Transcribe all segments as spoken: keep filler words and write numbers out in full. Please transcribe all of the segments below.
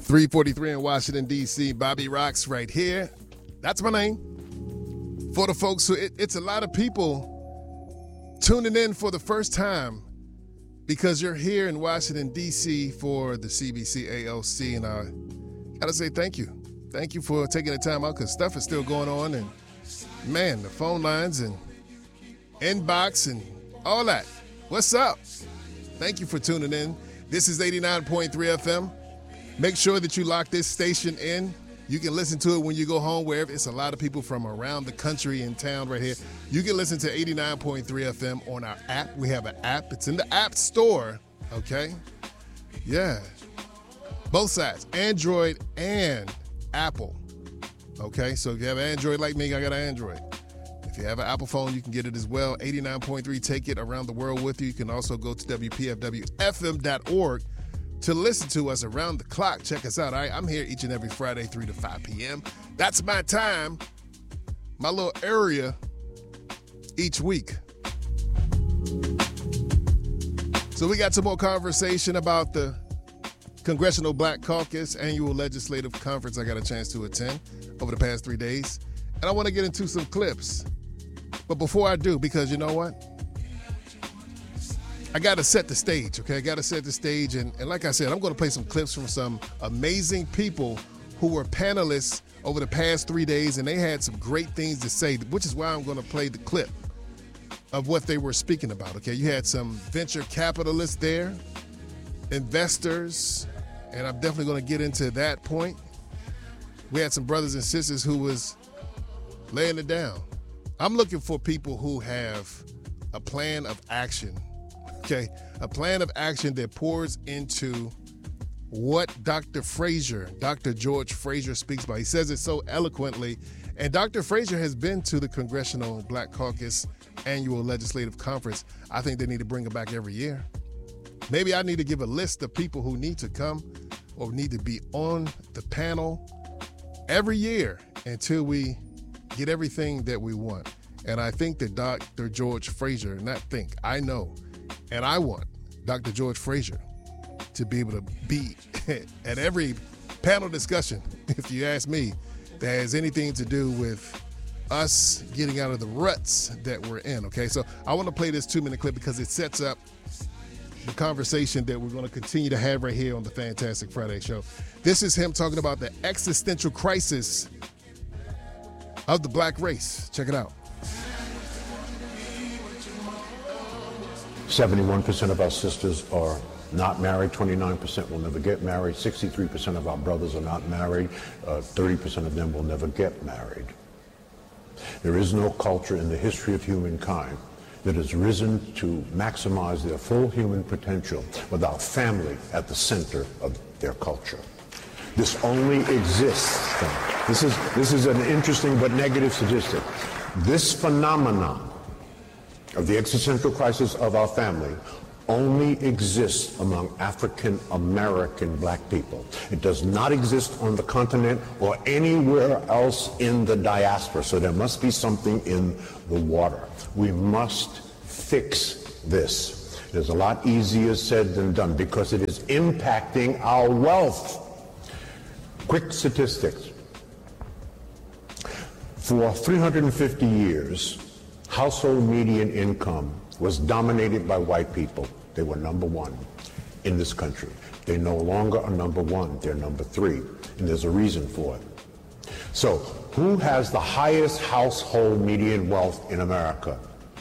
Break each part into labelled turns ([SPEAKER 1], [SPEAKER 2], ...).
[SPEAKER 1] three forty-three in Washington, D C Bobby Rocks right here. That's my name. For the folks who, it, it's a lot of people tuning in for the first time because you're here in Washington, D C for the C B C A L C. And I got to say thank you. Thank you for taking the time out because stuff is still going on. And, man, the phone lines and inbox and all that. What's up? Thank you for tuning in. This is eighty-nine point three F M. Make sure that you lock this station in. You can listen to it when you go home, wherever. It's a lot of people from around the country and town right here. You can listen to eighty-nine point three F M on our app. We have an app. It's in the App Store, okay? Yeah. Both sides, Android and Apple, okay? So if you have an Android like me, I got an Android. If you have an Apple phone, you can get it as well. eighty-nine point three, take it around the world with you. You can also go to W P F W F M dot org to listen to us around the clock. Check us out. All right? I'm here each and every Friday, three to five p.m. That's my time, my little area each week. So we got some more conversation about the Congressional Black Caucus Annual Legislative Conference I got a chance to attend over the past three days. And I want to get into some clips. But before I do, because you know what? I got to set the stage, okay? I got to set the stage. And, and like I said, I'm going to play some clips from some amazing people who were panelists over the past three days, and they had some great things to say, which is why I'm going to play the clip of what they were speaking about, okay? You had some venture capitalists there, investors, and I'm definitely going to get into that point. We had some brothers and sisters who was laying it down. I'm looking for people who have a plan of action, okay? A plan of action that pours into what Doctor Frazier, Doctor George Frazier speaks about. He says it so eloquently. And Doctor Frazier has been to the Congressional Black Caucus Annual Legislative Conference. I think they need to bring it back every year. Maybe I need to give a list of people who need to come or need to be on the panel every year until we get everything that we want. And I think that Doctor George Frazier, not think, I know, and I want Doctor George Frazier to be able to be at every panel discussion, if you ask me, that has anything to do with us getting out of the ruts that we're in, okay? So I want to play this two-minute clip because it sets up the conversation that we're going to continue to have right here on the Fantastic Friday Show. This is him talking about the existential crisis of the black race. Check it out.
[SPEAKER 2] seventy-one percent of our sisters are not married, twenty-nine percent will never get married, sixty-three percent of our brothers are not married, uh, thirty percent of them will never get married. There is no culture in the history of humankind that has risen to maximize their full human potential without family at the center of their culture. This only exists. This is, this is an interesting but negative statistic. This phenomenon of the existential crisis of our family only exists among African American black people. It does not exist on the continent or anywhere else in the diaspora, so there must be something in the water. We must fix this. It is a lot easier said than done because it is impacting our wealth. Quick statistics. For three hundred fifty years, household median income was dominated by white people. They were number one in this country. They no longer are number one, they're number three, and there's a reason for it. So, who has the highest household median wealth in America?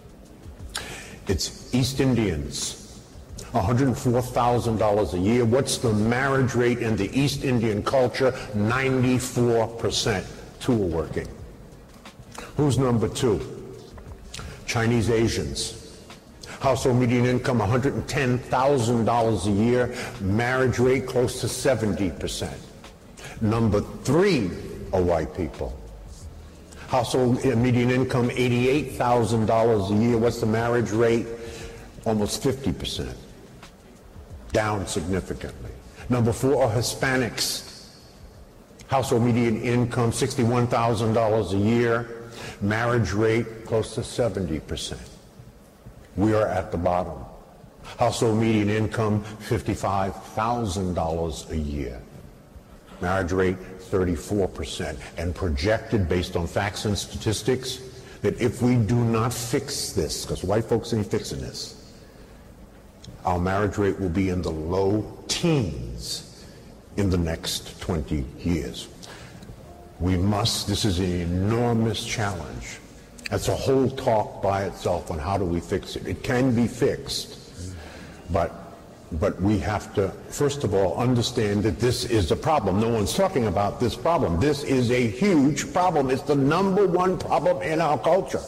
[SPEAKER 2] It's East Indians, one hundred four thousand dollars a year. What's the marriage rate in the East Indian culture? ninety-four percent. Two are working. Who's number two? Chinese Asians. Household median income one hundred ten thousand dollars a year, marriage rate close to seventy percent. Number three are white people. Household median income eighty-eight thousand dollars a year. What's the marriage rate? Almost fifty percent. Down significantly. Number four are Hispanics. Household median income sixty-one thousand dollars a year. Marriage rate close to seventy percent. We are at the bottom. Household median income fifty-five thousand dollars a year. Marriage rate, thirty-four percent. And projected based on facts and statistics that if we do not fix this, because white folks ain't fixing this, our marriage rate will be in the low teens in the next twenty years. We must, this is an enormous challenge. That's a whole talk by itself on how do we fix it. It can be fixed, but But we have to, first of all, understand that this is a problem. No one's talking about this problem. This is a huge problem. It's the number one problem in our culture.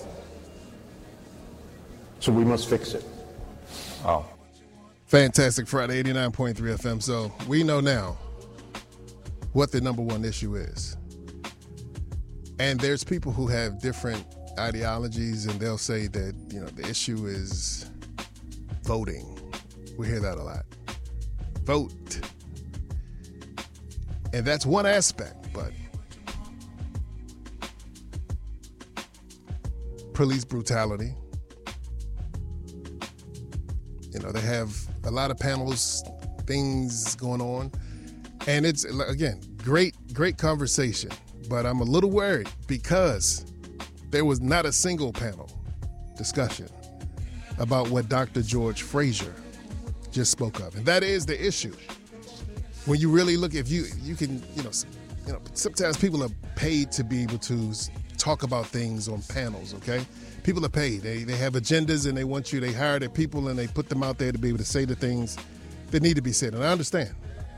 [SPEAKER 2] So we must fix it.
[SPEAKER 1] Oh. Fantastic Friday, eighty-nine point three F M. So we know now what the number one issue is. And there's people who have different ideologies, and they'll say that, you know, the issue is voting. We hear that a lot. Vote. And that's one aspect, but police brutality. You know, they have a lot of panels, things going on. And it's, again, great, great conversation. But I'm a little worried because there was not a single panel discussion about what Doctor George Fraser just spoke of, and that is the issue. When you really look, if you you can, you know, you know, sometimes people are paid to be able to talk about things on panels. Okay, people are paid. They they have agendas and they want you. They hire their people and they put them out there to be able to say the things that need to be said. And I understand.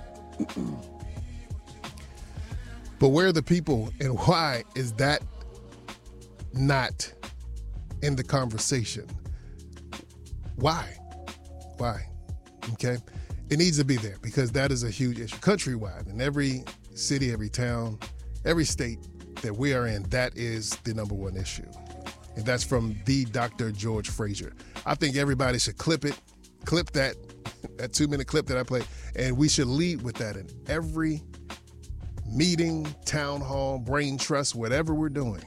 [SPEAKER 1] But where are the people, and why is that not in the conversation? Why? Why? Okay, it needs to be there because that is a huge issue countrywide in every city, every town, every state that we are in. That is the number one issue, and that's from the Doctor George Fraser. I think everybody should clip it, clip that that two minute clip that I played, and we should lead with that in every meeting, town hall, brain trust, whatever we're doing.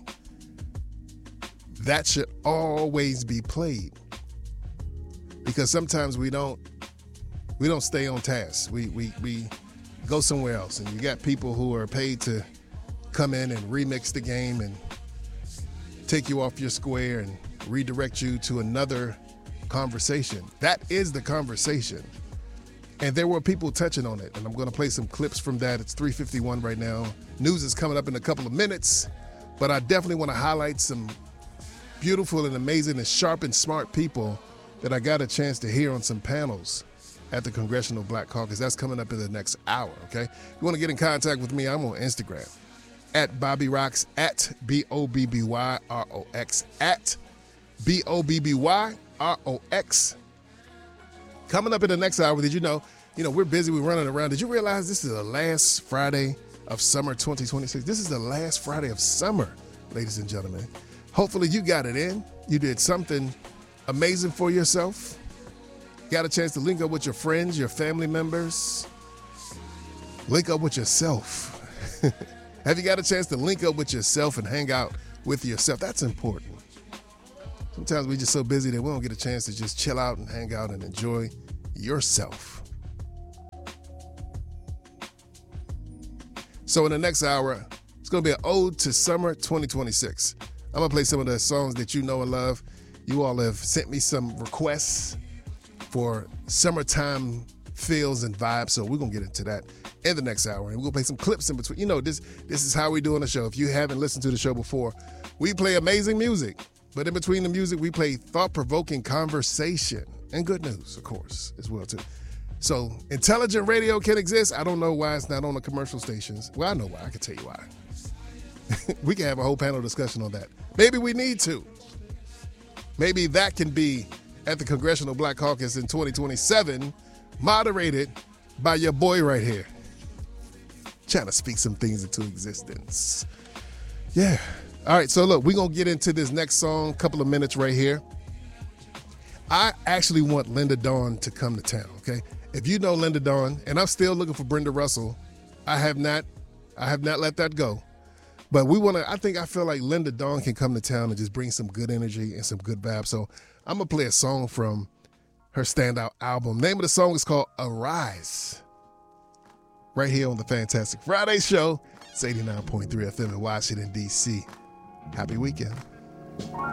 [SPEAKER 1] That should always be played because sometimes we don't. We don't stay on task. We, we we go somewhere else. And you got people who are paid to come in and remix the game and take you off your square and redirect you to another conversation. That is the conversation. And there were people touching on it. And I'm going to play some clips from that. It's three fifty-one right now. News is coming up in a couple of minutes. But I definitely want to highlight some beautiful and amazing and sharp and smart people that I got a chance to hear on some panels at the Congressional Black Caucus. That's coming up in the next hour, okay? If you want to get in contact with me, I'm on Instagram, at Bobby Rocks, at B O B B Y R O X, at B O B B Y R O X. Coming up in the next hour, did you know, you know, we're busy, we're running around. Did you realize this is the last Friday of summer twenty twenty-six? This is the last Friday of summer, ladies and gentlemen. Hopefully you got it in. You did something amazing for yourself. Got a chance to link up with your friends, your family members. Link up with yourself. Have you got a chance to link up with yourself and hang out with yourself? That's important. Sometimes we're just so busy that we don't get a chance to just chill out and hang out and enjoy yourself. So in the next hour, it's going to be an ode to summer twenty twenty-six. I'm going to play some of the songs that you know and love. You all have sent me some requests for summertime feels and vibes, so we're going to get into that in the next hour, and we're going to play some clips in between. You know, this this is how we do on the show. If you haven't listened to the show before, we play amazing music, but in between the music, we play thought-provoking conversation and good news, of course, as well, too. So intelligent radio can exist. I don't know why it's not on the commercial stations. Well, I know why. I can tell you why. We can have a whole panel discussion on that. Maybe we need to. Maybe that can be at the Congressional Black Caucus in twenty twenty-seven, moderated by your boy right here. Trying to speak some things into existence. Yeah. All right, so look, we're going to get into this next song, couple of minutes right here. I actually want Linda Dawn to come to town, okay? If you know Linda Dawn, and I'm still looking for Brenda Russell, I have not, I have not let that go. But we want to, I think I feel like Linda Dawn can come to town and just bring some good energy and some good vibes. So I'm going to play a song from her standout album. Name of the song is called Arise. right here on the Fantastic Friday Show. It's eighty-nine point three F M in Washington, D C. Happy weekend.